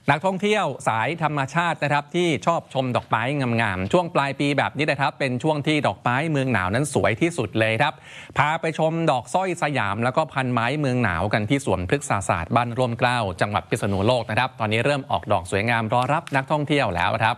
นักท่องเที่ยวสายธรรมชาตินะครับที่ชอบชมดอกไม้งามๆช่วงปลายปีแบบนี้นะครับเป็นช่วงที่ดอกไม้เมืองหนาวนั้นสวยที่สุดเลยครับพาไปชมดอกสร้อยสยามแล้วก็พันไม้เมืองหนาวกันที่สวนพฤกษศาสตร์บ้านร่มเกล้าจังหวัดพิษณุโลกนะครับตอนนี้เริ่มออกดอกสวยงามรอรับนักท่องเที่ยวแล้วครับ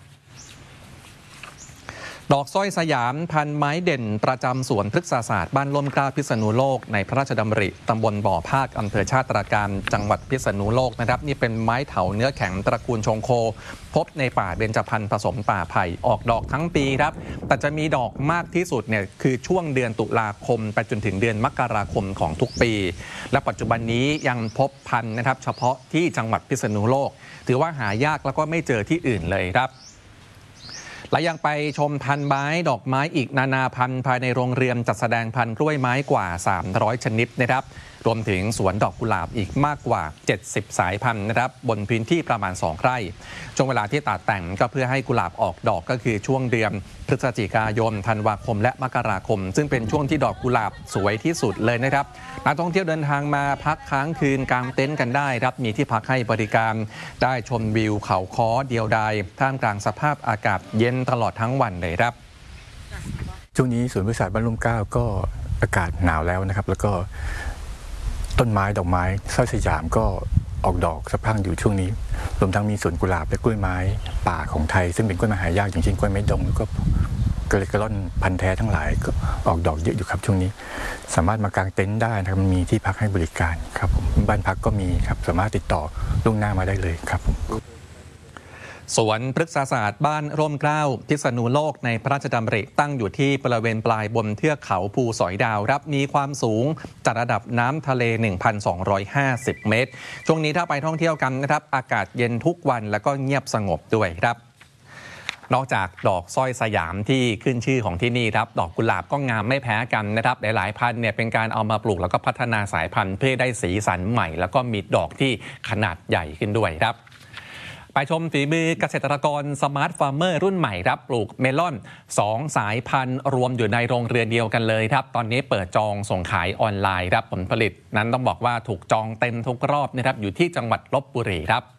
ดอกสร้อยสยามพันไม้เด่นประจำสวนพฤกษศาสตร์บ้านร่มเกล้าพิษณุโลกในพระราชดำริตำบลบ่อภาคอำเภอชาติตราการจังหวัดพิษณุโลกนะครับนี่เป็นไม้เถาเนื้อแข็งตระกูลชงโคพบในป่าเบญจพรรณผสมป่าไผ่ออกดอกทั้งปีครับแต่จะมีดอกมากที่สุดเนี่ยคือช่วงเดือนตุลาคมไปจนถึงเดือนมกราคมของทุกปีและปัจจุบันนี้ยังพบพันธุ์นะครับเฉพาะที่จังหวัดพิษณุโลกถือว่าหายากแล้วก็ไม่เจอที่อื่นเลยครับและยังไปชมพันไม้ดอกไม้อีกนานาพันธุ์ภายในโรงเรือนจัดแสดงพันธุ์กล้วยไม้กว่า300ชนิดนะครับรวมถึงสวนดอกกุหลาบอีกมากกว่า70สายพันธุ์นะครับบนพื้นที่ประมาณ2ไร่ช่วงเวลาที่ตัดแต่งก็เพื่อให้กุหลาบออกดอกก็คือช่วงเดือนพฤศจิกายนธันวาคมและมกราคมซึ่งเป็นช่วงที่ดอกกุหลาบสวยที่สุดเลยนะครับนักท่องเที่ยวเดินทางมาพักค้างคืนกางเต็นท์กันได้ครับมีที่พักให้บริการได้ชมวิวเขาค้อเดียวดายท่ามกลางสภาพอากาศเย็นตลอดทั้งวันเลยครับช่วงนี้สวนพฤกษศาสตร์บ้านร่มเกล้าก็อากาศหนาวแล้วนะครับแล้วก็ต้นไม้ดอกไม้สร้อยสยามก็ออกดอกสะพรั่งอยู่ช่วงนี้รวมทั้งมีสวนกุหลาบและกล้วยไม้ป่าของไทยซึ่งเป็นกล้วยไม้หายากอย่างเช่นกล้วยไม้ดงแล้วก็กระร่อนพันธุ์แท้ทั้งหลายก็ออกดอกเยอะอยู่ครับช่วงนี้สามารถมากางเต็นท์ได้นะครับมีที่พักให้บริการครับผมบ้านพักก็มีครับสามารถติดต่อล่วงหน้ามาได้เลยครับสวนพฤกษศาสตร์บ้านร่มเกล้าพิษณุโลกในพระราชดำริตั้งอยู่ที่บริเวณปลายบนเทือกเขาภูสอยดาวครับมีความสูงจากระดับน้ำทะเล 1,250 เมตรช่วงนี้ถ้าไปท่องเที่ยวกันนะครับอากาศเย็นทุกวันแล้วก็เงียบสงบด้วยครับนอกจากดอกสร้อยสยามที่ขึ้นชื่อของที่นี่ครับดอกกุหลาบก็งามไม่แพ้กันนะครับหลายๆพันธุ์เนี่ยเป็นการเอามาปลูกแล้วก็พัฒนาสายพันธุ์เพื่อได้สีสันใหม่แล้วก็มีดอกที่ขนาดใหญ่ขึ้นด้วยครับไปชมฝีมือเกษตรกรสมาร์ทฟาร์มเมอร์รุ่นใหม่ครับปลูกเมลอน2สายพันธุ์รวมอยู่ในโรงเรือนเดียวกันเลยครับตอนนี้เปิดจองส่งขายออนไลน์ครับผลผลิตนั้นต้องบอกว่าถูกจองเต็มทุกรอบนะครับอยู่ที่จังหวัดลพบุรีครับ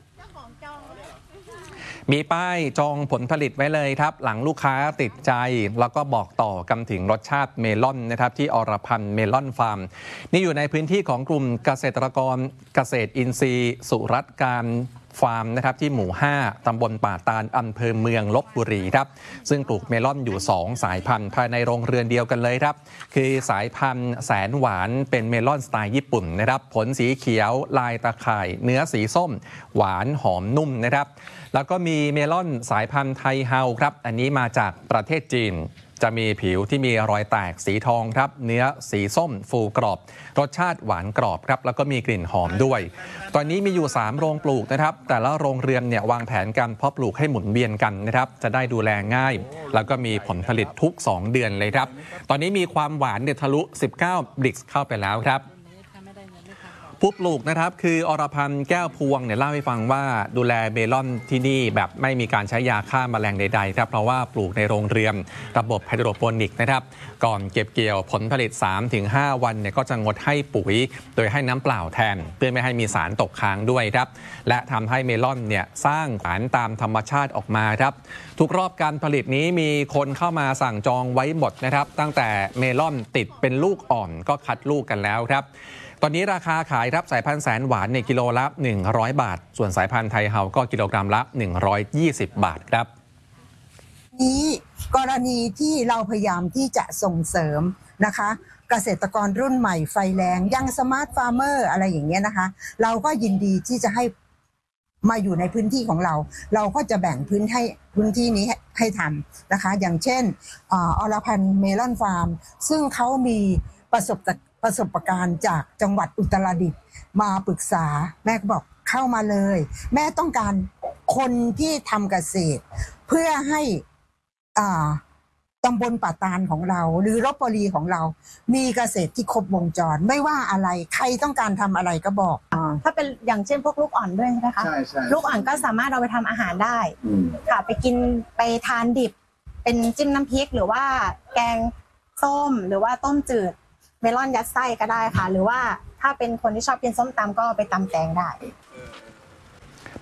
มีป้ายจองผลผลิตไว้เลยครับหลังลูกค้าติดใจแล้วก็บอกต่อกันถึงรสชาติเมลอนนะครับที่อรพันธ์เมลอนฟาร์มนี่อยู่ในพื้นที่ของกลุ่มเกษตรกรเกษตรอินทรีย์สุรัตน์การฟาร์มนะครับที่หมู่5ตำบลป่าตาลอำเภอเมืองลพบุรีครับซึ่งปลูกเมลอนอยู่2สายพันธุ์ภายในโรงเรือนเดียวกันเลยครับคือสายพันธุ์แสนหวานเป็นเมลอนสไตล์ญี่ปุ่นนะครับผลสีเขียวลายตาข่ายเนื้อสีส้มหวานหอมนุ่มนะครับแล้วก็มีเมลอนสายพันธุ์ไทเฮาครับอันนี้มาจากประเทศจีนจะมีผิวที่มีรอยแตกสีทองครับเนื้อสีส้มฟูกรอบรสชาติหวานกรอบครับแล้วก็มีกลิ่นหอมด้วยตอนนี้มีอยู่3โรงปลูกนะครับแต่ละโรงเรือนเนี่ยวางแผนการเพาะปลูกให้หมุนเวียนกันนะครับจะได้ดูแลง่ายแล้วก็มีผลผลิตทุก2เดือนเลยครับตอนนี้มีความหวานเนี่ยทะลุ19บลิกซ์เข้าไปแล้วครับผู้ปลูกนะครับคืออรพันธ์แก้วพวงเนี่ยเล่าให้ฟังว่าดูแลเมลอนที่นี่แบบไม่มีการใช้ยาฆ่าแมลงใดๆครับเพราะว่าปลูกในโรงเรือนระบบไฮโดรโปนิกนะครับก่อนเก็บเกี่ยวผลผลิต 3-5 วันเนี่ยก็จะงดให้ปุ๋ยโดยให้น้ำเปล่าแทนเพื่อไม่ให้มีสารตกค้างด้วยครับและทำให้เมลอนเนี่ยสร้างสารตามธรรมชาติออกมาครับทุกรอบการผลิตนี้มีคนเข้ามาสั่งจองไว้หมดนะครับตั้งแต่เมลอนติดเป็นลูกอ่อนก็คัดลูกกันแล้วครับตอนนี้ราคาขายครับสายพันธุ์แสนหวานในกิโลละ100 บาทส่วนสายพันธุ์ไทเฮาก็กิโลกรัมละ120 บาทครับนี้กรณีที่เราพยายามที่จะส่งเสริมนะคะเกษตรกรรุ่นใหม่ไฟแรงยังสมาร์ทฟาร์มเมอร์อะไรอย่างเงี้ยนะคะเราก็ยินดีที่จะให้มาอยู่ในพื้นที่ของเราเราก็จะแบ่งพื้นที่นี้ให้ทำนะคะอย่างเช่นอรพันธ์เมลอนฟาร์มซึ่งเขามีประสบการณ์จากจังหวัดอุตรดิตถ์มาปรึกษาแม่ก็บอกเข้ามาเลยแม่ต้องการคนที่ทำเกษตรเพื่อให้ตำบลป่าตาลของเราหรือลพบุรีของเรามีเกษตรที่ครบวงจรไม่ว่าอะไรใครต้องการทำอะไรก็บอกถ้าเป็นอย่างเช่นพวกลูกอ่อนด้วยใช่ไหมคะใช่ลูกอ่อนก็สามารถเอาไปทำอาหารได้ค่ะไปกินไปทานดิบเป็นจิ้มน้ำพริกหรือว่าแกงส้มหรือว่าต้มจืดเมลอนยัดไส้ก็ได้ค่ะหรือว่าถ้าเป็นคนที่ชอบกินส้มตำก็ไปตำแตงได้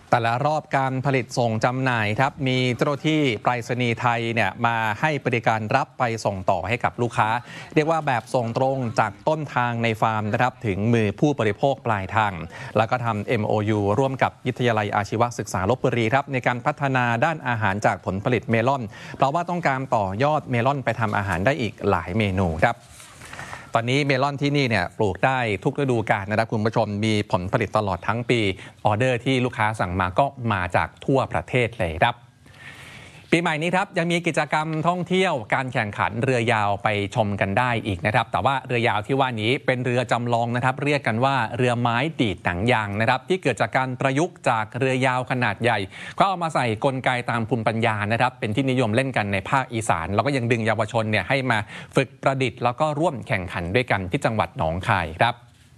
แต่ละรอบการผลิตส่งจำหน่ายครับมีเจ้าหน้าที่ไปรษณีย์ไทยเนี่ยมาให้บริการรับไปส่งต่อให้กับลูกค้าเรียกว่าแบบส่งตรงจากต้นทางในฟาร์มนะครับถึงมือผู้บริโภคปลายทางแล้วก็ทำ MOU ร่วมกับวิทยาลัยอาชีวศึกษาลพบุรีครับในการพัฒนาด้านอาหารจากผลผลิตเมลอนเพราะว่าต้องการต่อยอดเมลอนไปทำอาหารได้อีกหลายเมนูครับตอนนี้เมลอนที่นี่เนี่ยปลูกได้ทุกฤดูกาลนะครับคุณผู้ชมมีผลผลิตตลอดทั้งปีออเดอร์ที่ลูกค้าสั่งมาก็มาจากทั่วประเทศเลยครับปีใหม่นี้ครับยังมีกิจกรรมท่องเที่ยวการแข่งขันเรือยาวไปชมกันได้อีกนะครับแต่ว่าเรือยาวที่ว่านี้เป็นเรือจำลองนะครับเรียกกันว่าเรือไม้ดีดหนังยางนะครับที่เกิดจากการประยุกต์จากเรือยาวขนาดใหญ่ก็เอามาใส่กลไกตามภูมิปัญญานะครับเป็นที่นิยมเล่นกันในภาคอีสานแล้วก็ยังดึงเยาวชนเนี่ยให้มาฝึกประดิษฐ์แล้วก็ร่วมแข่งขันด้วยกันที่จังหวัดหนองคายครับ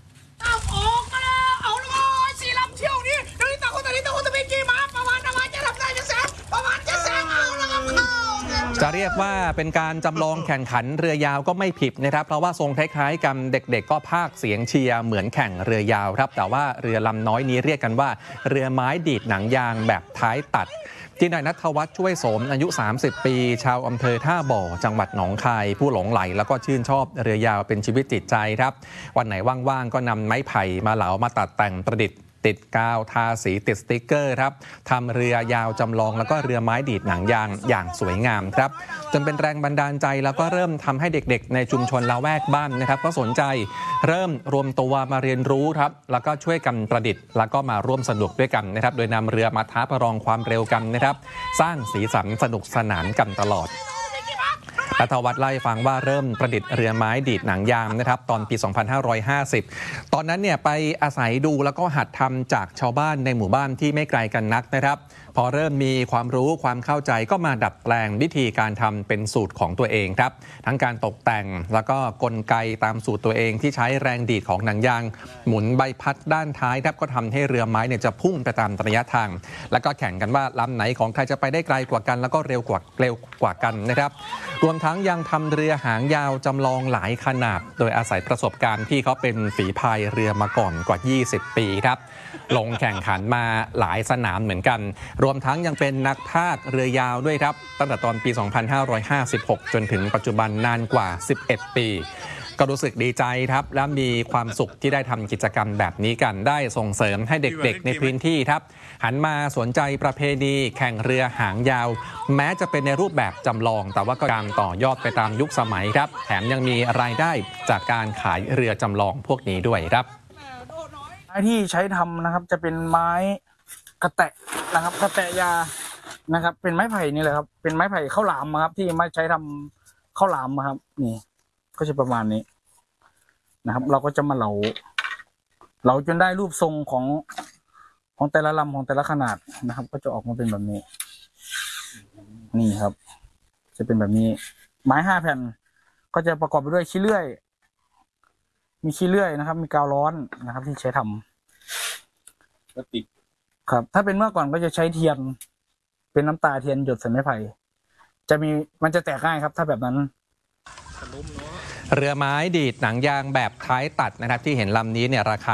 จะเรียกว่าเป็นการจำลองแข่งขันเรือยาวก็ไม่ผิดนะครับเพราะว่าทรงคล้ายๆกันเด็กๆก็พากย์เสียงเชียร์เหมือนแข่งเรือยาวครับแต่ว่าเรือลำน้อยนี้เรียกกันว่าเรือไม้ดีดหนังยางแบบท้ายตัดที่นายณัฐวัฒน์ช่วยโสมอายุ30ปีชาวอำเภอท่าบ่อจังหวัดหนองคายผู้หลงใหลแล้วก็ชื่นชอบเรือยาวเป็นชีวิตจิตใจครับวันไหนว่างๆก็นำไม้ไผ่มาเหลามาตัดแต่งประดิษฐ์ติดกาวทาสีติดสติ๊กเกอร์ครับทำเรือยาวจำลองแล้วก็เรือไม้ดีดหนังยางอย่างสวยงามครับจนเป็นแรงบันดาลใจแล้วก็เริ่มทำให้เด็กๆในชุมชนละแวกบ้านนะครับก็สนใจเริ่มรวมตัวมาเรียนรู้ครับแล้วก็ช่วยกันประดิษฐ์แล้วก็มาร่วมสนุกด้วยกันนะครับโดยนำเรือมาท้าประลองความเร็วกันนะครับสร้างสีสันสนุกสนานกันตลอดณัฐวัฒน์เล่าให้ฟังว่าเริ่มประดิษฐ์เรือไม้ดีดหนังยางนะครับตอนปี 2550 ตอนนั้นเนี่ยไปอาศัยดูแล้วก็หัดทำจากชาวบ้านในหมู่บ้านที่ไม่ไกลกันนักนะครับพอเริ่มมีความรู้ความเข้าใจก็มาดัดแปลงวิธีการทำเป็นสูตรของตัวเองครับทั้งการตกแต่งแล้วก็กลไกตามสูตรตัวเองที่ใช้แรงดีดของหนังยางหมุนใบพัดด้านท้ายครับก็ทำให้เรือไม้เนี่ยจะพุ่งไปตามระยะทางแล้วก็แข่งกันว่าลำไหนของใครจะไปได้ไกลกว่ากันแล้วก็เร็วกว่ากันนะครับรวมทั้งยังทำเรือหางยาวจำลองหลายขนาดโดยอาศัยประสบการณ์ที่เขาเป็นฝีพายเรือมาก่อนกว่า20ปีครับลงแข่งขันมาหลายสนามเหมือนกันรวมทั้งยังเป็นนักพากย์เรือยาวด้วยครับตั้งแต่ตอนปี 2556 จนถึงปัจจุบันนานกว่า11 ปีก็รู้สึกดีใจครับและมีความสุขที่ได้ทำกิจกรรมแบบนี้กันได้ส่งเสริมให้เด็กๆในพื้นที่ครับหันมาสนใจประเพณีแข่งเรือหางยาวแม้จะเป็นในรูปแบบจำลองแต่ว่าก็การต่อยอดไปตามยุคสมัยครับแถมยังมีรายได้จากการขายเรือจำลองพวกนี้ด้วยครับไม้ที่ใช้ทำนะครับจะเป็นไม้กระแตะนะครับกระแตะยานะครับเป็นไม้ไผ่นี่แหละครับเป็นไม้ไผ่ข้าวหลามครับที่ไม่ใช้ทำข้าวหลามครับนี่ก็จะประมาณนี้นะครับเราก็จะมาเหลาจนได้รูปทรงของแต่ละลำของแต่ละขนาดนะครับก็จะออกมาเป็นแบบนี้นี่ครับจะเป็นแบบนี้ไม้5 แผ่นก็จะประกอบไปด้วยขี้เลื่อยมีขี้เลื่อยนะครับมีกาวร้อนนะครับที่ใช้ทำก็ติดครับถ้าเป็นเมื่อก่อนก็จะใช้เทียนเป็นน้ำตาเทียนหยดใส่ไม้ไผ่มันจะแตกง่ายครับถ้าแบบนั้นเรือไม้ดีดหนังยางแบบท้ายตัดนะครับที่เห็นลำนี้เนี่ยราคา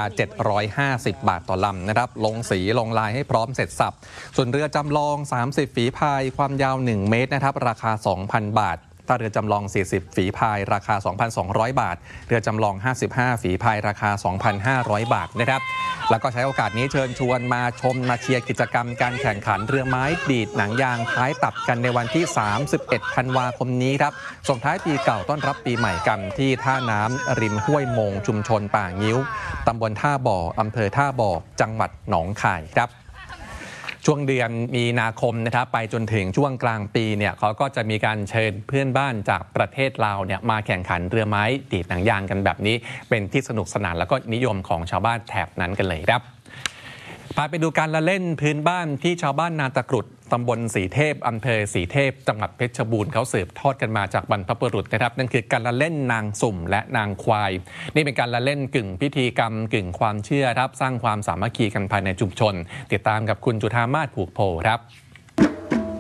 750 บาทต่อลำนะครับลงสีลงลายให้พร้อมเสร็จสับส่วนเรือจำลอง30ฝีพายความยาว1 เมตรนะครับราคา 2,000 บาทถ้าเรือจำลอง40ฝีพายราคา 2,200 บาทเรือจำลอง55ฝีพายราคา 2,500 บาทนะครับแล้วก็ใช้โอกาสนี้เชิญชวนมาชมมาเชียร์กิจกรรมการแข่งขันเรือไม้ดีดหนังยางท้ายตัดกันในวันที่31 ธันวาคมนี้ครับส่งท้ายปีเก่าต้อนรับปีใหม่กันที่ท่าน้ำริมห้วยมงชุมชนป่างิ้วตำบลท่าบ่ออำเภอท่าบ่อจังหวัดหนองคายครับช่วงเดือนมีนาคมนะครับไปจนถึงช่วงกลางปีเนี่ยเขาก็จะมีการเชิญเพื่อนบ้านจากประเทศลาวเนี่ยมาแข่งขันเรือไม้ดีดหนังยางกันแบบนี้เป็นที่สนุกสนานแล้วก็นิยมของชาวบ้านแถบนั้นกันเลยครับพาไปดูการละเล่นพื้นบ้านที่ชาวบ้านนาตะกรุดตำบลสีเทพอำเภอสีเทพจังหวัดเพชรบูรณ์เขาสืบทอดกันมาจากบรรพบุรุษนะครับนั่นคือการละเล่นนางสุ่มและนางควายนี่เป็นการละเล่นกึ่งพิธีกรรมกึ่งความเชื่อครับสร้างความสามัคคีกันภายในชุมชนติดตามกับคุณจุฑามาศผูกโพครับ